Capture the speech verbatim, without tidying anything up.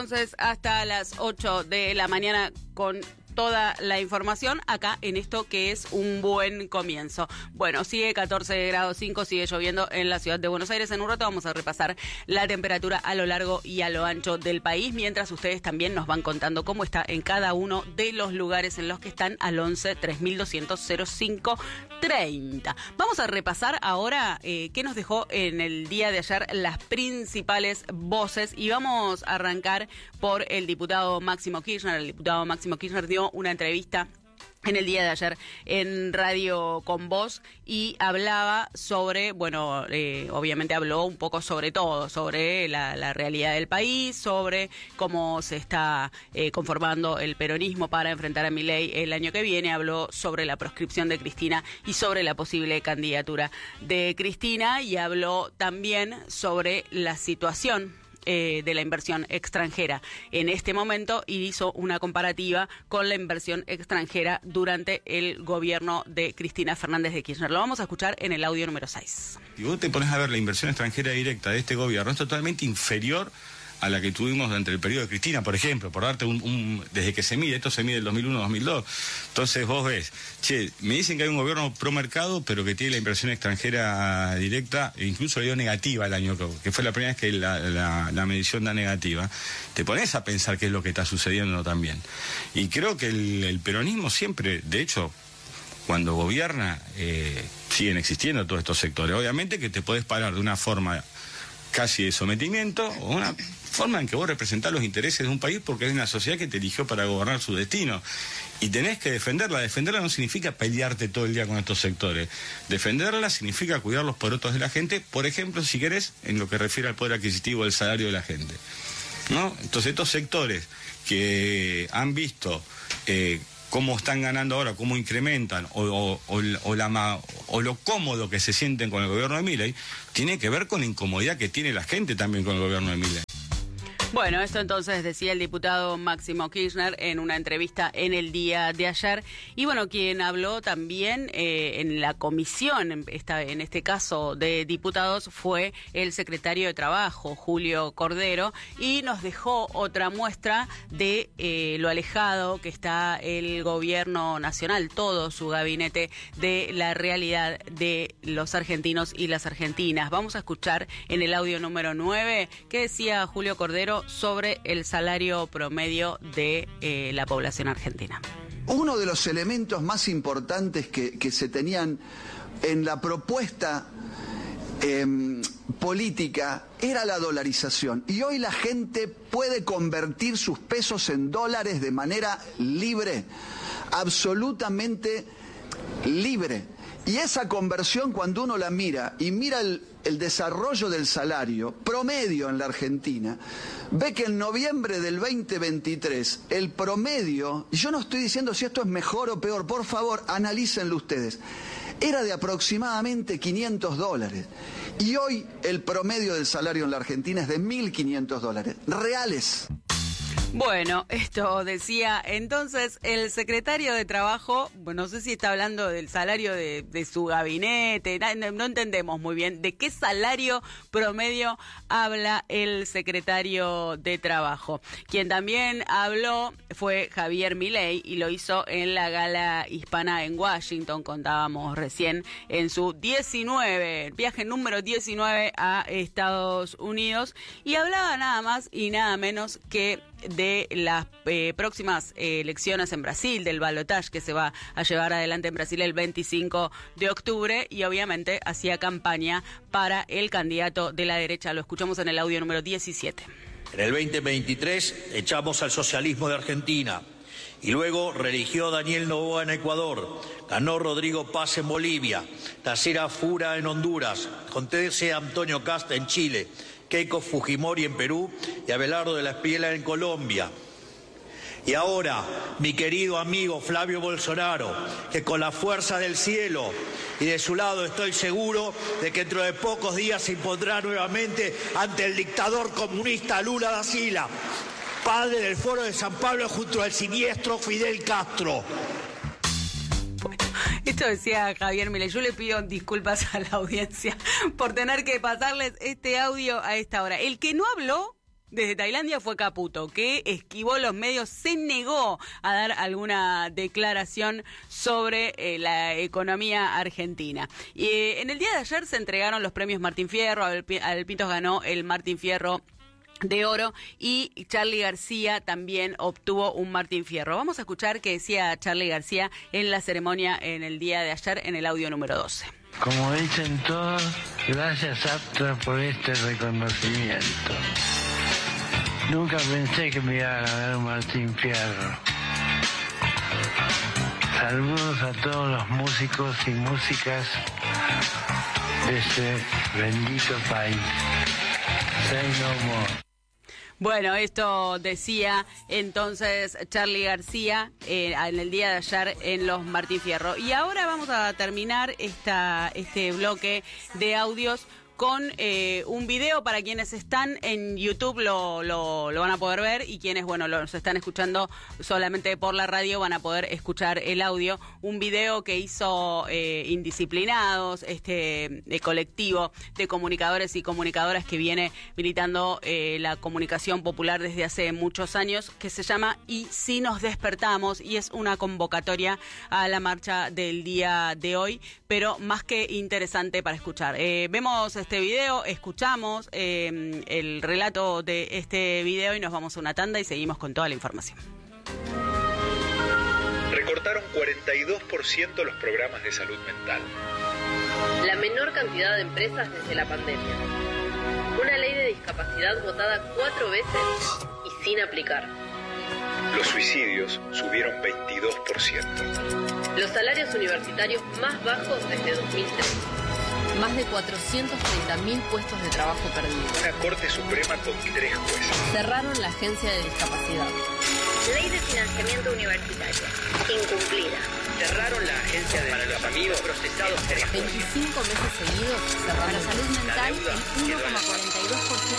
Entonces, hasta las ocho de la mañana con toda la información acá en esto que es un buen comienzo. Bueno, sigue catorce grados cinco, sigue lloviendo en la ciudad de Buenos Aires. En un rato vamos a repasar la temperatura a lo largo y a lo ancho del país, mientras ustedes también nos van contando cómo está en cada uno de los lugares en los que están al once tres mil doscientos cero cinco treinta. Vamos a repasar ahora eh, qué nos dejó en el día de ayer las principales voces y vamos a arrancar por el diputado Máximo Kirchner. El diputado Máximo Kirchner dio una entrevista en el día de ayer en Radio Con Voz y hablaba sobre, bueno, eh, obviamente habló un poco sobre todo, sobre la, la realidad del país, sobre cómo se está eh, conformando el peronismo para enfrentar a Milei el año que viene, habló sobre la proscripción de Cristina y sobre la posible candidatura de Cristina y habló también sobre la situación Eh, de la inversión extranjera en este momento y hizo una comparativa con la inversión extranjera durante el gobierno de Cristina Fernández de Kirchner. Lo vamos a escuchar en el audio número seis. Si vos te pones a ver la inversión extranjera directa de este gobierno, es totalmente inferior a la que tuvimos durante el periodo de Cristina, por ejemplo, por darte un, un desde que se mide, esto se mide el dos mil uno dos mil dos, entonces vos ves, che, me dicen que hay un gobierno pro mercado, pero que tiene la inversión extranjera directa, e incluso le dio negativa el año, que fue la primera vez que la, la, la medición da negativa, te pones a pensar qué es lo que está sucediendo también. Y creo que el, el peronismo siempre, de hecho, cuando gobierna, eh, siguen existiendo todos estos sectores. Obviamente que te podés parar de una forma casi de sometimiento, o una forma en que vos representás los intereses de un país porque es una sociedad que te eligió para gobernar su destino. Y tenés que defenderla. Defenderla no significa pelearte todo el día con estos sectores. Defenderla significa cuidar los porotos de la gente, por ejemplo, si querés, en lo que refiere al poder adquisitivo del salario de la gente, ¿no? Entonces estos sectores que han visto eh, cómo están ganando ahora, cómo incrementan, o, o, o, o, la, o lo cómodo que se sienten con el gobierno de Milei, tiene que ver con la incomodidad que tiene la gente también con el gobierno de Milei. Bueno, esto entonces decía el diputado Máximo Kirchner en una entrevista en el día de ayer. Y bueno, quien habló también eh, en la comisión, en, esta, en este caso de diputados, fue el secretario de Trabajo, Julio Cordero, y nos dejó otra muestra de eh, lo alejado que está el gobierno nacional, todo su gabinete, de la realidad de los argentinos y las argentinas. Vamos a escuchar en el audio número nueve qué decía Julio Cordero sobre el salario promedio de eh, la población argentina. Uno de los elementos más importantes que, que se tenían en la propuesta eh, política era la dolarización. Y hoy la gente puede convertir sus pesos en dólares de manera libre, absolutamente libre. Y esa conversión, cuando uno la mira y mira el, el desarrollo del salario promedio en la Argentina, ve que en noviembre del veinte veintitrés el promedio, y yo no estoy diciendo si esto es mejor o peor, por favor, analícenlo ustedes, era de aproximadamente quinientos dólares. Y hoy el promedio del salario en la Argentina es de mil quinientos dólares, reales. Bueno, esto decía entonces el secretario de Trabajo, bueno, no sé si está hablando del salario de, de su gabinete, no, no entendemos muy bien de qué salario promedio habla el secretario de Trabajo. Quien también habló fue Javier Milei y lo hizo en la gala hispana en Washington, contábamos recién, en su diecinueve, viaje número diecinueve a Estados Unidos, y hablaba nada más y nada menos que de las eh, próximas eh, elecciones en Brasil, del balotaje que se va a llevar adelante en Brasil el veinticinco de octubre, y obviamente hacía campaña para el candidato de la derecha. Lo escuchamos en el audio número diecisiete. En el veinte veintitrés echamos al socialismo de Argentina y luego reeligió Daniel Noboa en Ecuador, ganó Rodrigo Paz en Bolivia, Tacera Fura en Honduras, José Antonio Kast en Chile, Keiko Fujimori en Perú y Abelardo de la Espriella en Colombia. Y ahora, mi querido amigo Flavio Bolsonaro, que con la fuerza del cielo y de su lado estoy seguro de que dentro de pocos días se impondrá nuevamente ante el dictador comunista Lula da Silva, padre del Foro de San Pablo junto al siniestro Fidel Castro. Bueno, esto decía Javier Milei. Yo le pido disculpas a la audiencia por tener que pasarles este audio a esta hora. El que no habló desde Tailandia fue Caputo, que esquivó los medios, se negó a dar alguna declaración sobre eh, la economía argentina. Y eh, en el día de ayer se entregaron los premios Martín Fierro, Abel, Abel Pintos ganó el Martín Fierro de oro y Charly García también obtuvo un Martín Fierro. Vamos a escuchar qué decía Charly García en la ceremonia en el día de ayer en el audio número doce. Como dicen todos, gracias Aptra por este reconocimiento. Nunca pensé que me iba a ganar un Martín Fierro. Saludos a todos los músicos y músicas de este bendito país. Say no more. Bueno, esto decía entonces Charly García eh, en el día de ayer en los Martín Fierro. Y ahora vamos a terminar esta, este bloque de audios con eh, un video. Para quienes están en YouTube lo, lo, lo van a poder ver, y quienes, bueno, los están escuchando solamente por la radio van a poder escuchar el audio. Un video que hizo eh, Indisciplinados, este de colectivo de comunicadores y comunicadoras que viene militando eh, la comunicación popular desde hace muchos años, que se llama Y si nos despertamos, y es una convocatoria a la marcha del día de hoy, pero más que interesante para escuchar. Eh, vemos este video, escuchamos eh, el relato de este video y nos vamos a una tanda y seguimos con toda la información. Recortaron cuarenta y dos por ciento los programas de salud mental. La menor cantidad de empresas desde la pandemia. Una ley de discapacidad votada cuatro veces y sin aplicar. Los suicidios subieron veintidós por ciento. Los salarios universitarios más bajos desde dos mil tres. Más de cuatrocientos treinta mil puestos de trabajo perdidos. Una Corte Suprema con tres jueces. Cerraron la Agencia de Discapacidad. Ley de financiamiento universitario. Incumplida. Cerraron la Agencia de para los amigos procesados. veinticinco meses seguidos cerraron. Para salud mental, el uno coma cuarenta y dos por ciento